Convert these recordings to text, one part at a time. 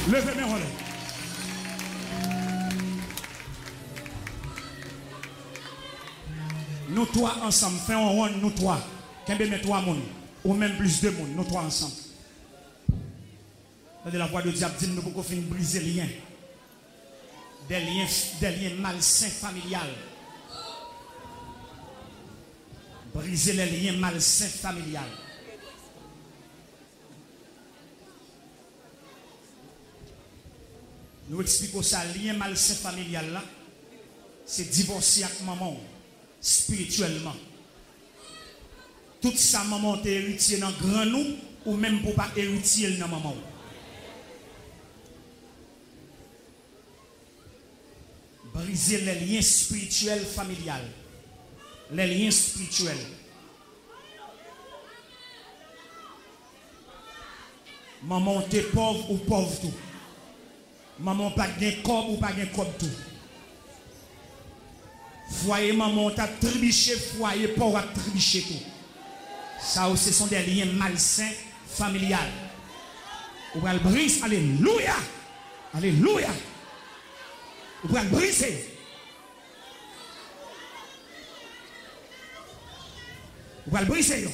Levez mes relais. Nous trois ensemble, faisons un rond, nous trois. Qu'un met trois monde, ou même plus de monde, nous trois ensemble. De la voix de Dieu dit, nous pouvons finir briser les liens. Des liens malsains familiales. Briser les liens malsains familiales. Nous expliquons ça, lien malsain familial là, c'est divorcer avec maman, spirituellement. Tout ça, maman, t'es héritier dans grand nous, ou même pour pas héritier dans maman. Briser les liens spirituels familiales. Les liens spirituels. Maman, t'es pauvre ou pauvre tout. Maman, pas de corps ou pas de corps tout. Foyer, maman, t'as trébuché, foyer, pauvre, a trébuché tout. Ça aussi, ce sont des liens malsains familiales. Ou va le briser, alléluia. Alléluia. Ou va le briser. Ou va le briser.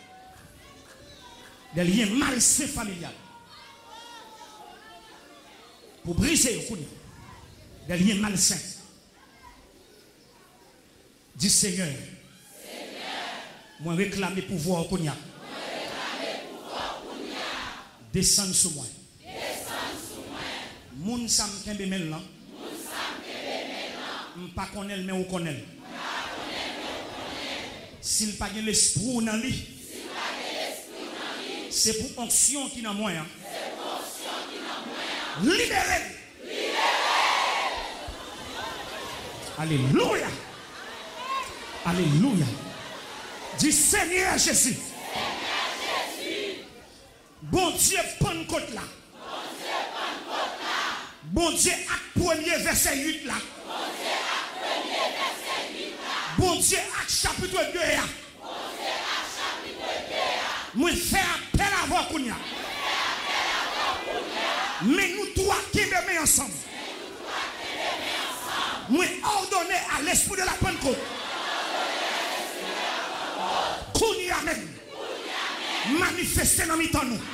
Des liens malsains familiales. Pour briser des liens malsains. Dis Seigneur, moi réclamer pouvoir qu'on y a. Descends sur moi. Moun sam kembe men lan. M'pa connaît mais ou connaît. S'il pas l'esprit dans lui. C'est pour onction qui dans moi. Libéré. Alléluia. Alléluia. Dis Seigneur Jésus. Bon Dieu, Pentecôte là. Bon Dieu, acte premier verset 8 là. Bon Dieu, acte chapitre 2 là. Moi fais appel à vous Kounia. Mais nous trois qui demeurons ensemble. Moi ordonner à l'esprit de la Pentecôte. Kounia même. Manifester dans mi-temps nous.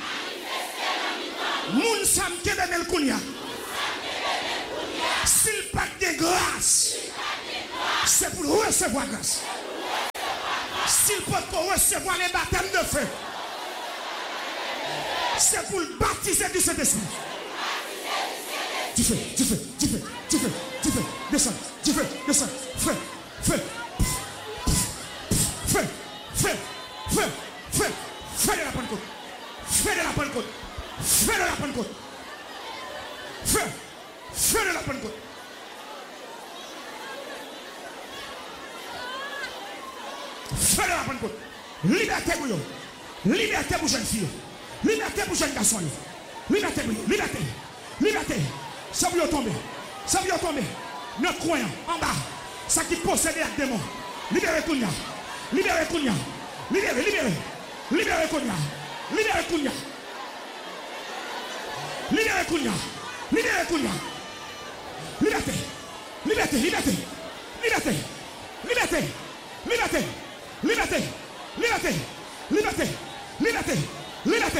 Moun sam qui demeure Kounia. S'il pas de grâce, c'est pour recevoir grâce. S'il peut recevoir les baptêmes de feu, c'est pour le baptiser du Saint-Esprit. Tu fais, descends, fais, fais de la Pentecôte, fais de la Pentecôte, fais de la Pentecôte, fais de la Pentecôte. Fais de la Pentecôte. Liberté pour eux. Liberté pour jeunes filles. Liberté pour jeunes garçons. Liberté pour eux. Liberté. Liberté. Ça vous tomber. Ça vous tomber. Notre croyant en bas. Ça qui possède les démons. Libérez Kounia. Libérez Kounia. Libérez. Libérez Kounia. Libérez Kounia. Libérez Kounia. Libérez Kounia. Liberté. Liberté. Liberté. Liberté. Liberté. Liberté. Liberté, liberté, liberté, liberté, liberté.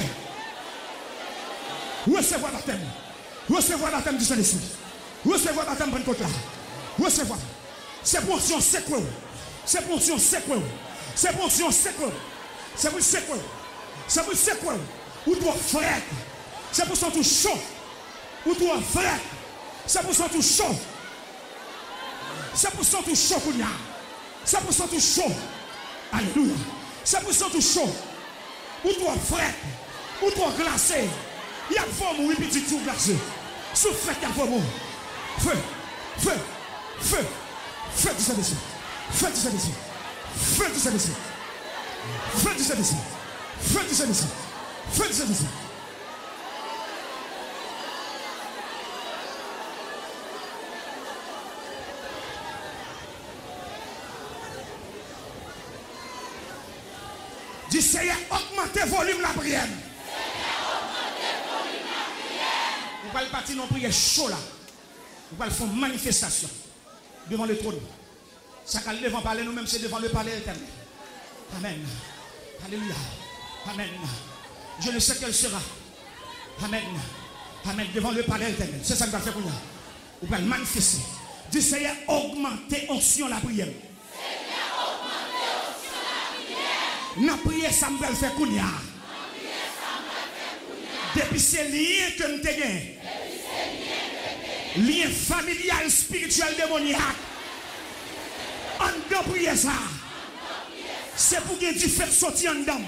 Recevoir la thème. Recevoir la thème du Saint-Esprit. Recevoir la thème de Pentecôte là. Recevoir. C'est portion secret. C'est portion secret. C'est portion secret. C'est pour secret. C'est pour secret. Ou toi frère. C'est pour son tout chaud. Ou toi frère. C'est pour son tout chaud. C'est pour son tout chaud qu'on y a. C'est pour son tout chaud. Alléluia. C'est pour ça tout chaud. Ou toi frère. Ou toi glacé. Il y a forme ou petit tout glacé. Souffle qu'il y a forme. Feu. Feu. Feu. Feu du Saint-Esprit. Feu du Saint-Esprit. Feu du Saint-Esprit. Feu du Saint-Esprit. Feu du Saint-Esprit. Feu du Saint-Esprit. Dis Seigneur, augmentez volume la prière. Vous allez partir dans une prière chaud là. Vous allez faire une manifestation devant le trône. Ça qu'à devant parler nous-mêmes, c'est devant le palais éternel. Amen. Alléluia. Amen. Je ne sais quelle sera. Amen. Amen. Devant le palais éternel. C'est ça que va faire pour nous. Vous allez manifester. Dis Seigneur, augmenter onction la prière. Seigneur, augmenter onction la prière. N'a prière, ça me va le faire pour nous. Depuis ces liens que nous avons, lien familial, spirituel, démoniaque, en dedans prier ça, c'est pour que Dieu fasse sortir en dedans.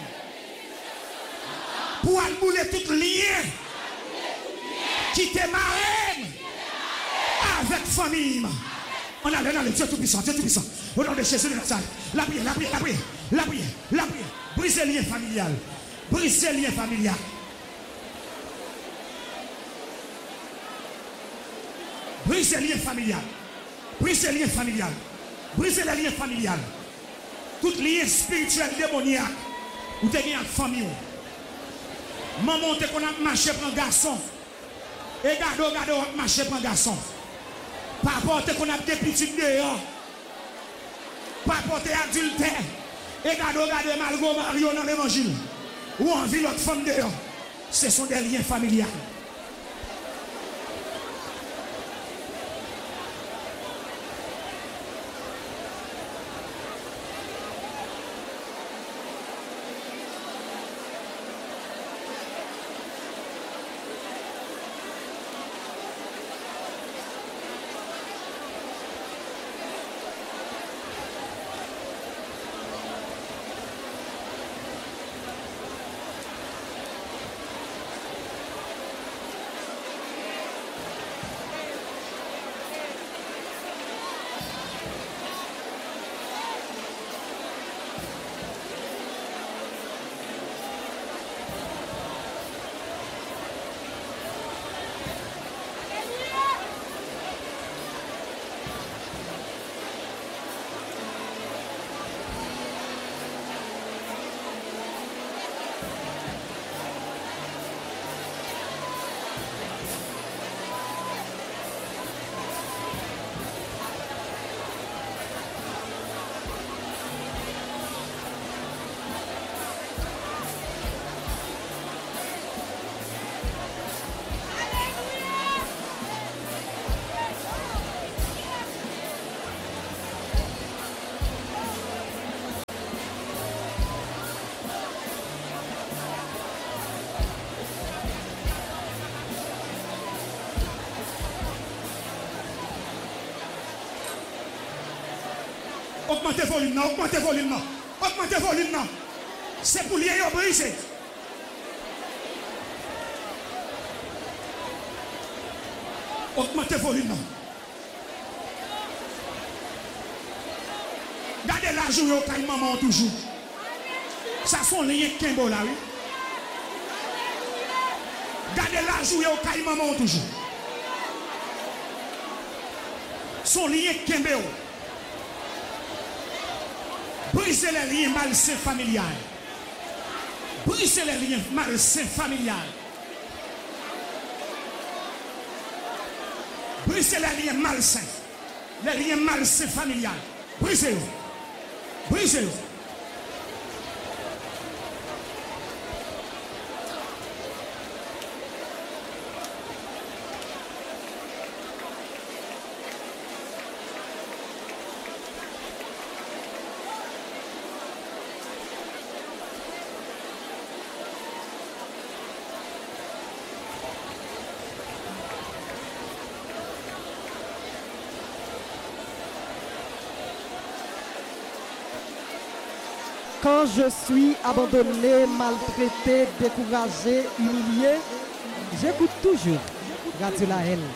Pour bouler tout lien qui te marre avec famille. On a le Dieu tout-puissant, Dieu tout-puissant. Au nom de Jésus de Nazareth, la prière, la prière, la prière, la prière, la prière. Brisez le lien familial. Brisez le lien familial. Brisez le lien familial. Brisez le lien familial. Brisez le lien familial. Tout lien spirituel démoniaque. Ou te gagné en famille. Maman te qu'on a marché pour un garçon. Et gado a marché pour un garçon. Papa te qu'on a des petits dehors. Papa te adultère. Et gado malgo Mario dans l'évangile. Ou envie l'autre femme dehors. Ce sont des liens familiaux. Augmentez volume, augmentez volume, augmentez volume. C'est pour lier et briser. Augmentez volume. Gardez l'argent au calme maman toujours. Ça sont liens Kimbo là, oui. Gardez l'argent au calme maman toujours. Son lien Kimbo. Brisez les liens malsains familiales. Brisez les liens malsains familiales. Brisez les liens malsains. Les liens malsains familiales. Brisez-les. Brisez-les. Quand je suis abandonné, maltraité, découragé, humilié, j'écoute toujours Radio La Haine.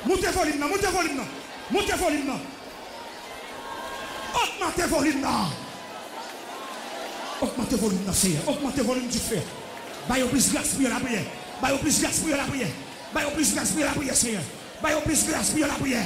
Montez volume, montez volume, montez volume. Augmentez volume. Augmentez volume, Seigneur. Augmentez volume du feu. Baille plus grâce pour la prière. Baille plus grâce pour la prière. Baille plus grâce pour la prière, Seigneur. Baille plus grâce pour la prière.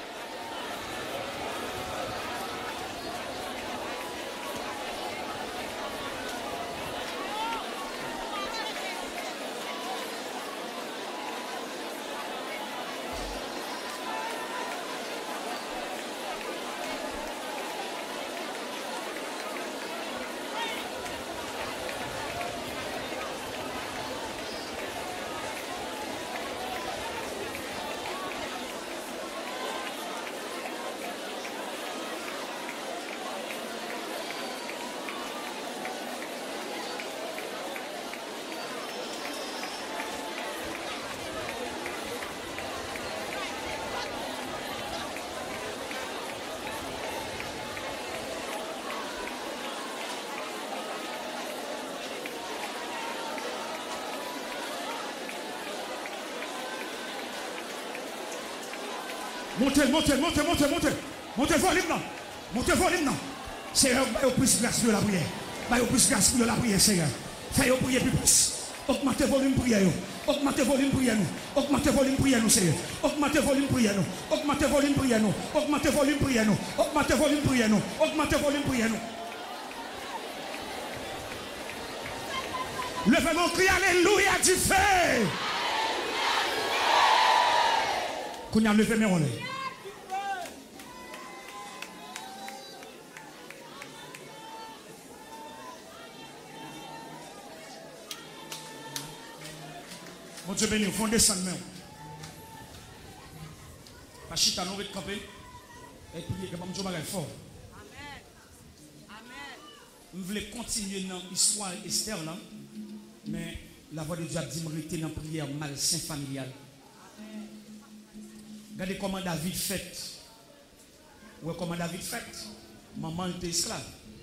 Montez, montez, montez, montez, montez. Montez volume là. Montez volume là. Seigneur, baille plus grâce pour la prière. Baille plus grâce pour la prière, Seigneur. Faites prier plus. Augmentez volume prière. Augmentez volume prière nous. Augmentez volume prière nous, Seigneur. Augmentez volume prière nous. Augmentez volume prière nous. Augmentez volume prière nous. Augmentez volume prière nous. Augmentez volume prière nous. Levez mon cri, alléluia du feu. Qu'on a levé mes rôles. Mon Dieu béni, vous descendre même. Parce que nous va camper et prier que mon Dieu va fort. Amen. Amen. Nous voulons continuer dans l'histoire Esther là, mais la voix de Dieu a dit me rester dans la prière malsain familial. Regardez comment David fait. Ou comment David fait. Maman était esclave.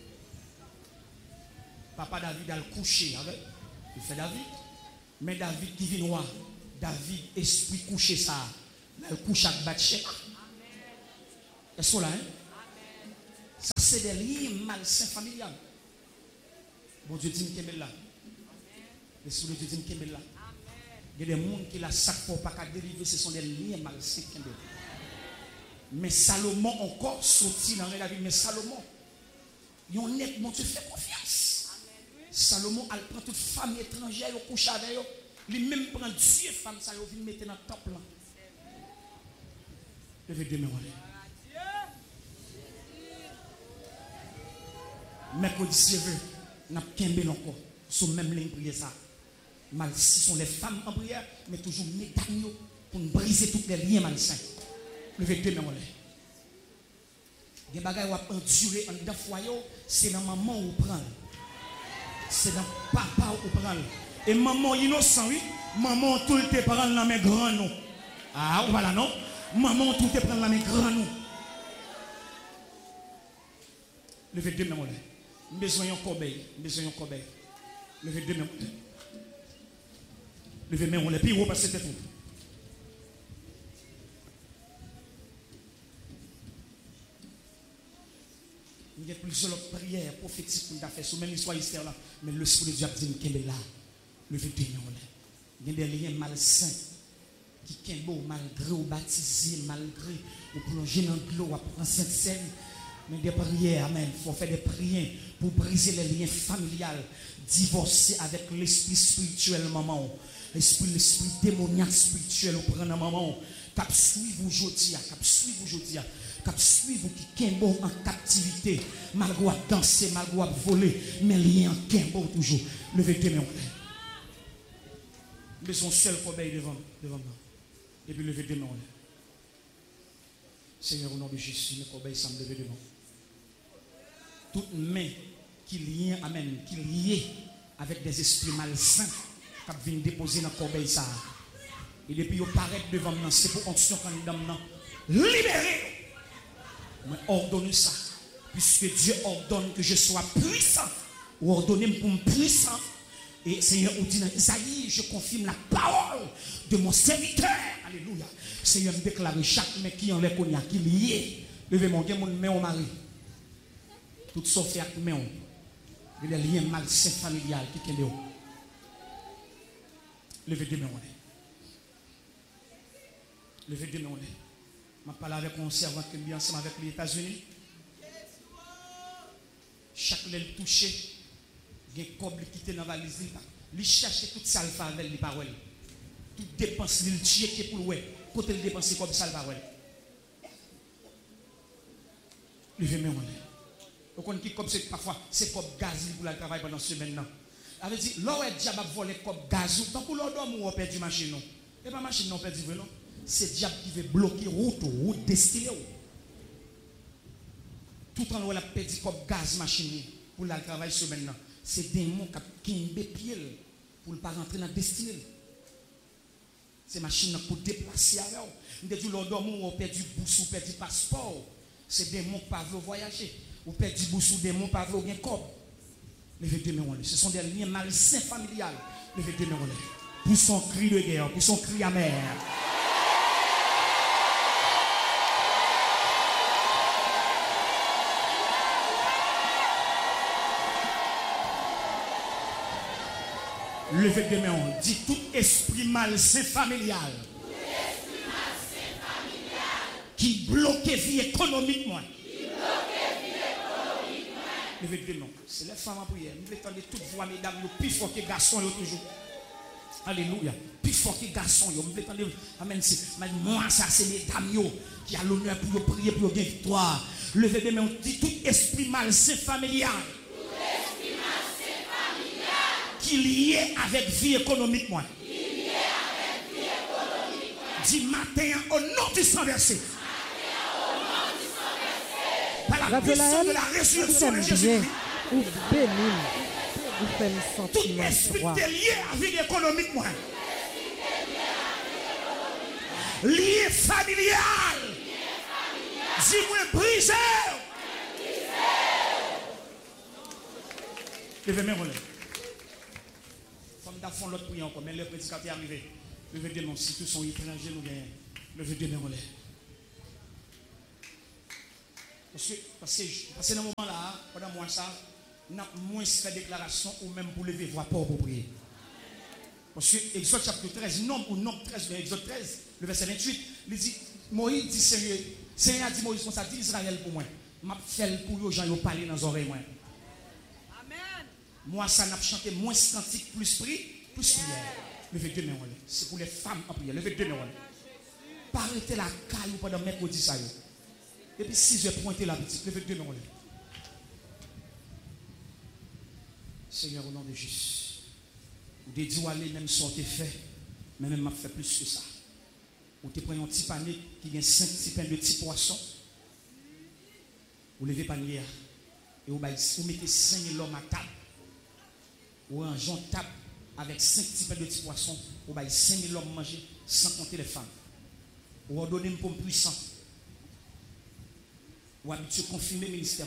Papa David a le couché avec. Il fait David. Mais David qui vient noir. David esprit couché ça. Il couche avec Bathsheba. Est-ce que là, hein? Ça c'est des liens malsains familiales. Bon Dieu dit qu'il est là. L'esprit de Dieu dit qu'il est là. Il y a des gens qui la sac pour pas dériver, ce sont des liens malsains. Mais Salomon encore sorti dans la vie. Mais Salomon, il est mon Dieu fait confiance. Salomon, elle prend toute femme étrangère, il couche avec eux. Il même prend Dieu femme, ça il vient mettre dans le temple. Levez deux mains. Mercredi 7, nous avons 15 encore. Sur même ligne prière ça. Mal, ce sont les femmes en prière, mais toujours médaillons pour briser tous les liens malsains. Levez deux mains. Les bagages qui ont enduré en dedans foyer, c'est dans maman ou prend. C'est dans papa ou prend. Et maman innocent, oui. Maman tout le temps prend la main grand nous. Ah, voilà non. Maman tout le temps prend la main grand nous. Levez deux mains. Besoin de corbeille. Besoin de corbeille. Levez deux mains. Levez main, on les pire parce que c'était tout. Il y a plusieurs prières prophétiques pour faire sur même l'histoire Esther là, mais le Esprit de Dieu a dit qu'il est là. Levez deux mains. Il y a des liens malsains qui sont beaux malgré ou baptisés, malgré ou plonger dans l'eau, ou prendre sainte scène. Mais des prières, amen. Il faut faire des prières pour briser les liens familiales, divorcer avec l'esprit spirituel, maman. L'esprit démoniaque spirituel, ou prendre maman. Cap suivre aujourd'hui, cap suivre aujourd'hui, cap suivre qui est bon en captivité, malgré danser, malgré voler, mais lien en bon toujours. Levez tes mains. Mais son seul corbeille devant moi. Et puis levez tes mains. Seigneur, au nom de Jésus, mes corbeilles semblent lever devant. Toute main qui lie, amen, qui liée avec des esprits malsains qui viennent déposer dans le corbeille ça. Et depuis qu'ils paraissent devant moi, c'est pour onction quand ils donnent libérer. Mais ordonnez ça. Puisque Dieu ordonne que je sois puissant. Ou ordonnez pour me puissant. Et Seigneur, on dit dans Isaïe, je confirme la parole de mon serviteur. Alléluia. Seigneur, me déclare chaque mec qui en les connaît, qui lié. Levez mon Dieu, mon main au mari. Tout sauf fait avec main. Il y a des liens malsains familial qui est là. Levez deux mains. Levez deux mains. Je parle avec un servant qui est bien ensemble avec les États-Unis. Chaque lèvre touché. Il y a un coble qui était dans la valise. Il cherche toute salle avec les paroles. Toute dépense, il check pour le côté il dépense comme ça le paroles. Levez mes mains. Vous connaissez comme c'est parfois c'est comme gaz pour le travail pendant ce semaine. Avec dit, l'or est diable voler comme gaz. Tant pour l'ordre ou on perd du machine. Et pas machine non perd du vélo. C'est diable qui veut bloquer route destinée. Tout en haut la perdu comme gaz machine pour le travail ce semaine. C'est des démons qui ont pied pour ne pas rentrer dans la destinée. C'est machine pour déplacer avec vous. Nous disons l'ordre où on perd du bouche ou perd du passeport. C'est des démons qui ne peuvent pas voyager. Ou perd du bouche ou des démons qui ne peuvent pas gagner corps. Levez deux mains. Ce sont des liens malsains familiales. Levez deux mains. Pour son cri de guerre, pour son cri amer. Levez deux mains. Dit tout esprit malsain familial. Qui bloque vie économique, moi. Levez deux mains. C'est les femmes en prière. Nous voulons entendre toutes voix, mesdames, plus fort que les garçons, toujours. Alléluia. Plus fort que les garçons. Nous voulons entendre. Amen. Moi, ça, c'est mesdames qui a l'honneur pour prier pour gagner victoire. Levez deux mains. Dit tout esprit malsain familial. Qui lié avec vie économique, moi. Dit matin au nom du sang versé. Par la puissance de la résurrection de Jésus-Christ. Ou béni. Vous faites le Tout sentiment esprit de est lié à vie économique, moi. Lié familial. Dis-moi brisé. Levez mes relais. Comme d'affaire l'autre priant encore, mais le prédicateur est arrivé. Levez des mains, si tous sont étrangers, nous gagnons. Levez des mains relais. Parce que dans ce moment-là, pendant moi ça, nous avons moins fait déclaration ou même pour lever voix pour prier. Parce que Exode chapitre 13, nombre 13, Exode 13, le verset 28, il dit, Moïse dit Seigneur a dit Moïse, ça dit Israël pour moi. Je fait pour eux, gens qui parlent dans les oreilles. Amen. Moi, ça n'a chanté moins cantique, plus prière. Levez deux mains. C'est pour les femmes en prière. Levez deux mains. Pas arrêter la caille pendant mercredi ça. Et puis 6 heures pointer la petite. Levez deux mains. Seigneur, au nom de Jésus. Vous dites aller même si on te fait, mais même m'a fait plus que ça. Vous te prenez un petit panier qui a 5 petits pains de petits poissons. Vous levez le panier et vous mettez 5 000 hommes à table. Ou un Jean table avec 5 petits pains de petits poissons. Vous avez 5 000 hommes manger sans compter les femmes. Vous ordonnez une pomme puissante. Vous habituez à confirmer le ministère.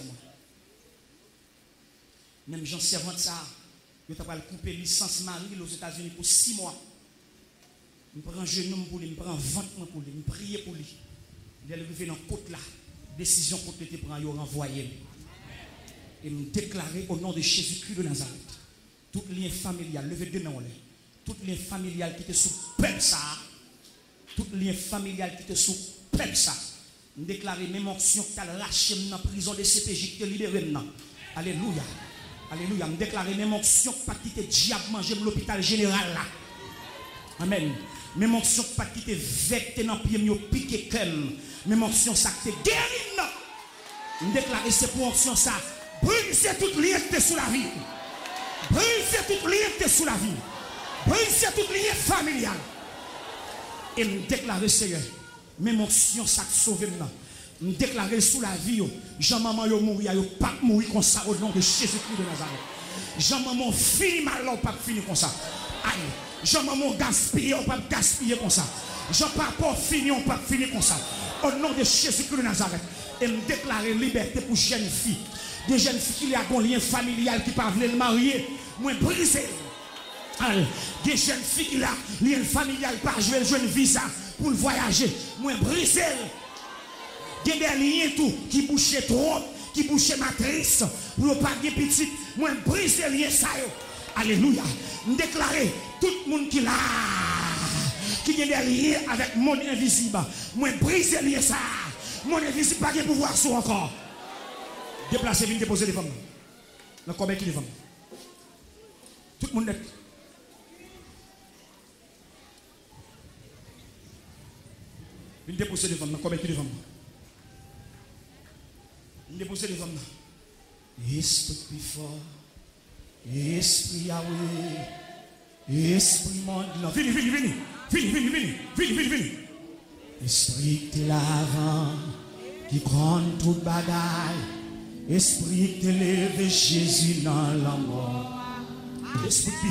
Même Jean servant ça, je vais couper licence mari aux États-Unis pour 6 mois. Je prends un genou pour lui, je prends un ventre pour lui, je prie pour lui. Il est arrivé dans la côte là. Décision côte était pour lui renvoyer. Et nous déclarer au nom de Jésus-Christ de Nazareth. Tout lien familial, levez deux mains. Tout lien familial qui était sous peuple ça. Tout lien familial qui était sous peuple ça. Nous déclarer même onction qui t'a lâché dans la prison de CPJ qui t'a libéré maintenant. Alléluia. Alléluia. Nous déclarer même onction qui pas quitter diable manger dans l'hôpital général là. Amen. Même onction qui pas quitter vecte dans pied mi piqué cœur. Même onction ça qui te guéri. Nous déclarer c'est pour onction ça. Brisez toute lien qui est sous la vie. Brisez toute lien qui est sous la vie. Brisez toute lien familial. Et nous déclarer Seigneur. Même onction ça qui sauve maintenant. Nous déclarer sous la vie. Jean-maman yo mourir, yo pas mourir comme ça au nom de Jésus-Christ de Nazareth. Jean-maman fini mal, pas fini comme ça. Aïe. Jean-maman gaspiller, pas gaspiller comme ça. Jean-papa fini, on pas fini comme ça. Au nom de Jésus-Christ de Nazareth. Et nous déclarer liberté pour jeunes filles. Des jeunes filles qui ont un lien familial qui ne peuvent pas marier. Moi brisé. Des jeunes filles là, les familiales pas jouer le jeune visa pour voyager. Moi briser. Des derniers tout qui bouchait trop, qui bouchait matrice pour pas de petite. Moi briser lien ça yo. Alléluia. Déclarer tout le monde qui là qui est derrière avec mon invisible. Moi briser lien ça. Mon invisible pas de pouvoir sur encore. Déplacer vient déposer les femmes. Dans combien qui les femmes? Tout le monde net. Vient déposer les femmes. Dans combien qui les femmes? Vient déposer les femmes. Esprit plus fort. Esprit Yahweh. Esprit monde. Vini. Esprit de l'avant qui prend toute bagaille. Esprit de lever Jésus dans la mort. Esprit